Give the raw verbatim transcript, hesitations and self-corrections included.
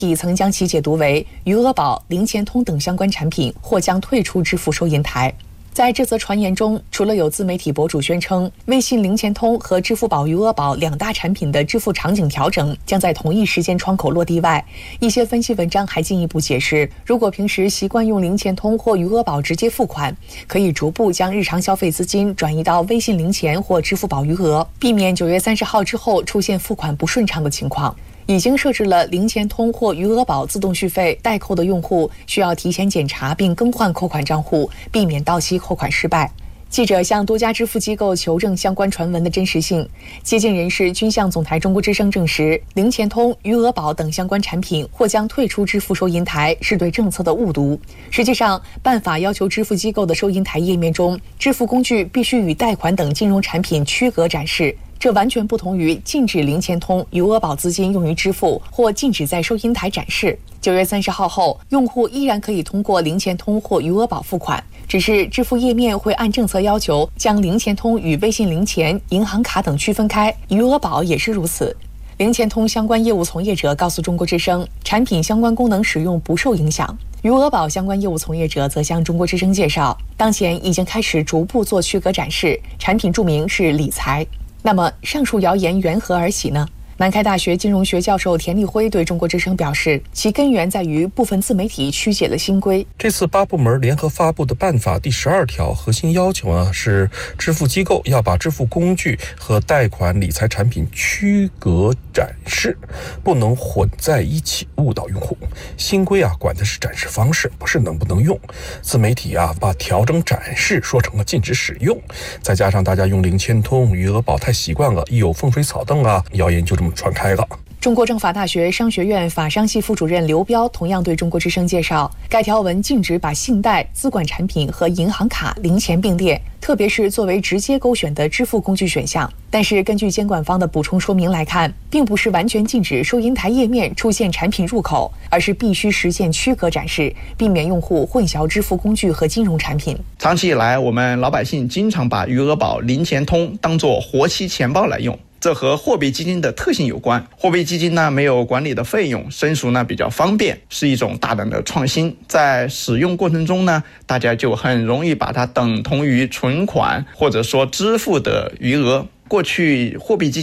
已曾将其解读为余额宝、零钱通等相关产品或将退出支付收银台。在这则传言中，除了有自媒体博主宣称微信零钱通和支付宝余额宝两大产品的支付场景调整将在同一时间窗口落地外，一些分析文章还进一步解释，如果平时习惯用零钱通或余额宝直接付款，可以逐步将日常消费资金转移到微信零钱或支付宝余额，避免九月三十号之后出现付款不顺畅的情况。已经设置了零钱通或余额宝自动续费代扣的用户，需要提前检查并更换扣款账户，避免到期扣款失败。记者向多家支付机构求证相关传闻的真实性，接近人士均向总台中国之声证实，零钱通、余额宝等相关产品或将退出支付收银台是对政策的误读。实际上，办法要求支付机构的收银台页面中，支付工具必须与贷款等金融产品区隔展示。这完全不同于禁止零钱通、余额宝资金用于支付或禁止在收银台展示。九月三十号后，用户依然可以通过零钱通或余额宝付款，只是支付页面会按政策要求将零钱通与微信零钱、银行卡等区分开，余额宝也是如此。零钱通相关业务从业者告诉中国之声，产品相关功能使用不受影响。余额宝相关业务从业者则向中国之声介绍，当前已经开始逐步做区隔展示，产品注明是理财。那么上述谣言缘何而起呢？南开大学金融学教授田立辉对中国之声表示，其根源在于部分自媒体曲解了新规。 这次八部门联合发布的办法第十二条核心要求呢，是支付机构要把支付工具和贷款理财产品区隔展示，不能混在一起误导用户。新规啊，管的是展示方式，不是能不能用。自媒体啊，把调整展示说成了禁止使用，再加上大家用零钱通、余额宝太习惯了，一有风吹草动啊，谣言就这么传开了。 中国政法大学商学院法商系副主任刘彪同样对中国之声介绍，该条文禁止把信贷、资管产品和银行卡、零钱并列，特别是作为直接勾选的支付工具选项。但是根据监管方的补充说明来看，并不是完全禁止收银台页面出现产品入口，而是必须实现区隔展示，避免用户混淆支付工具和金融产品。 长期以来，我们老百姓经常把余额宝、零钱通当作活期钱包来用，这和货币基金的特性有关。货币基金呢，没有管理的费用，申赎呢比较方便，是一种大胆的创新。在使用过程中呢，大家就很容易把它等同于存款或者说支付的余额。过去货币基金